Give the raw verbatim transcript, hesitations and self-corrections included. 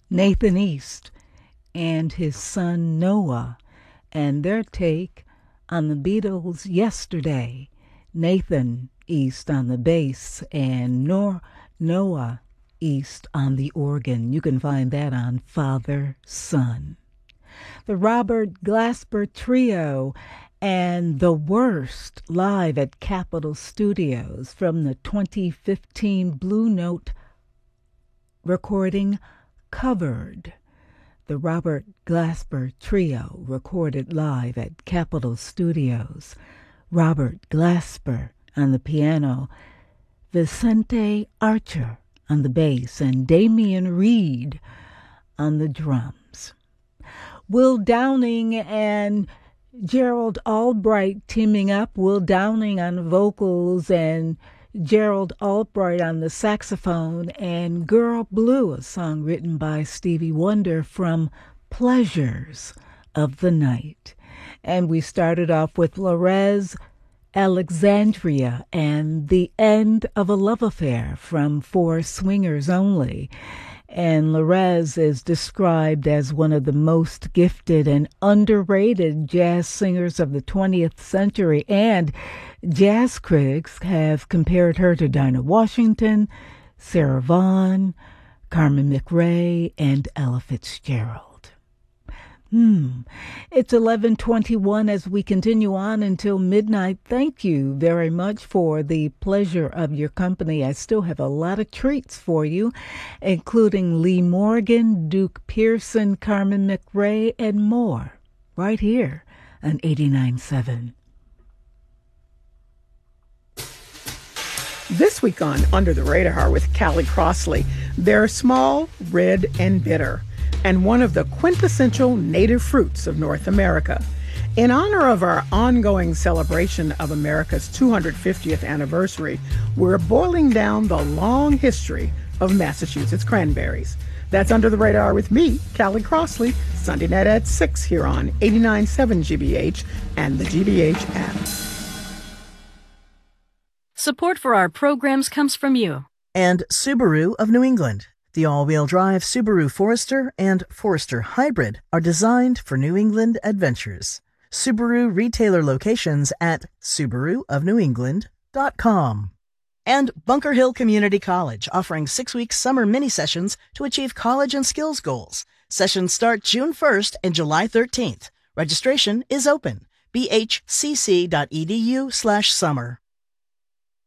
Nathan East and his son Noah, and their take on the Beatles' Yesterday. Nathan East on the bass and Nor- Noah East on the organ. You can find that on Father Son. The Robert Glasper Trio and The Worst live at Capitol Studios from the twenty fifteen Blue Note recording Covered. The Robert Glasper Trio recorded live at Capitol Studios. Robert Glasper on the piano, Vicente Archer on the bass, and Damian Reed on the drums. Will Downing and Gerald Albright teaming up. Will Downing on vocals and Gerald Albright on the saxophone, and Girl Blue, a song written by Stevie Wonder from Pleasures of the Night. And we started off with Lorez Alexandria and The End of a Love Affair from For Swingers Only. And Lorez is described as one of the most gifted and underrated jazz singers of the twentieth century, and jazz critics have compared her to Dinah Washington, Sarah Vaughan, Carmen McRae, and Ella Fitzgerald. Hmm. It's eleven twenty-one as we continue on until midnight. Thank you very much for the pleasure of your company. I still have a lot of treats for you, including Lee Morgan, Duke Pearson, Carmen McRae, and more, right here on eighty-nine point seven. This week on Under the Radar with Callie Crossley, they're small, red, and bitter, and one of the quintessential native fruits of North America. In honor of our ongoing celebration of America's two hundred fiftieth anniversary, we're boiling down the long history of Massachusetts cranberries. That's Under the Radar with me, Callie Crossley, Sunday night at six here on eighty-nine point seven G B H and the G B H app. Support for our programs comes from you. And Subaru of New England. The all-wheel drive Subaru Forester and Forester Hybrid are designed for New England adventures. Subaru retailer locations at subaru of new england dot com. And Bunker Hill Community College, offering six-week summer mini-sessions to achieve college and skills goals. Sessions start June first and July thirteenth. Registration is open. b h c c dot e d u slash summer.